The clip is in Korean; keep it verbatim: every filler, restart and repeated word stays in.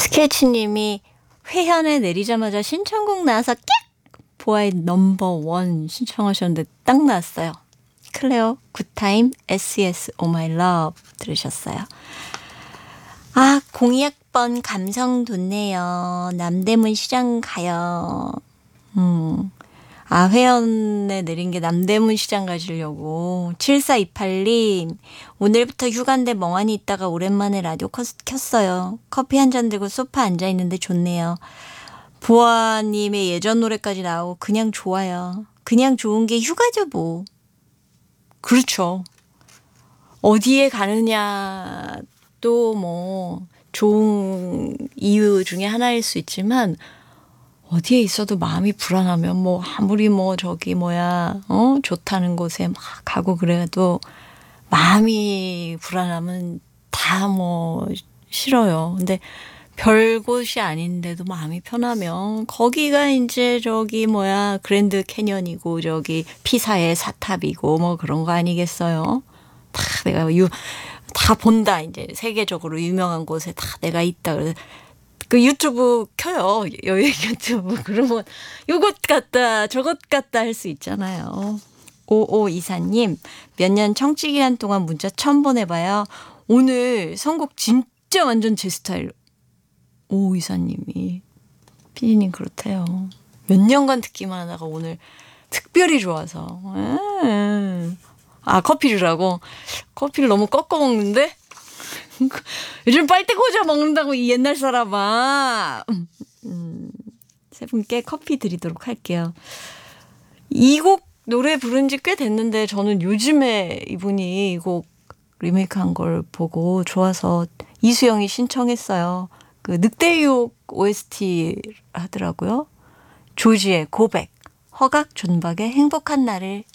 스케치님이 회현에 내리자마자 신청곡 나와서 깍! 보아의 넘버원 신청하셨는데 딱 나왔어요. 클레어 굿타임 에스이에스 오 마이 러브 들으셨어요. 아, 공이 학번 감성 돋네요. 남대문 시장 가요. 음. 아, 회원에 내린 게 남대문 시장 가시려고. 칠사이팔님, 오늘부터 휴가인데 멍하니 있다가 오랜만에 라디오 켰어요. 커피 한 잔 들고 소파 앉아있는데 좋네요. 보아님의 예전 노래까지 나오고 그냥 좋아요. 그냥 좋은 게 휴가죠 뭐. 그렇죠. 어디에 가느냐 또 뭐 좋은 이유 중에 하나일 수 있지만 어디에 있어도 마음이 불안하면 뭐 아무리 뭐 저기 뭐야 어 좋다는 곳에 막 가고 그래도 마음이 불안하면 다 뭐 싫어요. 근데 별 곳이 아닌데도 마음이 편하면 거기가 이제 저기 뭐야 그랜드 캐년이고 저기 피사의 사탑이고 뭐 그런 거 아니겠어요? 다 내가 유 다 본다 이제 세계적으로 유명한 곳에 다 내가 있다. 그래서 그 유튜브 켜요. 여행 유튜브. 그러면 요것 같다 저것 같다 할 수 있잖아요. 오오이사님 몇 년 청취 기간 동안 문자 처음 보내봐요. 오늘 선곡 진짜 완전 제 스타일. 오이사님이 피디님 그렇대요. 몇 년간 듣기만 하다가 오늘 특별히 좋아서. 음. 아 커피를 하고 커피를 너무 꺾어 먹는데 요즘 빨대 꽂아 먹는다고 이 옛날 사람아. 음, 세 분께 커피 드리도록 할게요. 이 곡 노래 부른 지 꽤 됐는데 저는 요즘에 이분이 이 곡 리메이크한 걸 보고 좋아서 이수영이 신청했어요. 그 늑대유혹 오에스티 하더라고요. 조지의 고백, 허각 존박의 행복한 날을